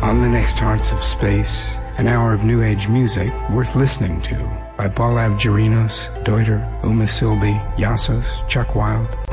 On the next Hearts of Space, an hour of new age music worth listening to by Paul Avgerinos, Deuter, Uma Silby, Yassos, Chuck Wild,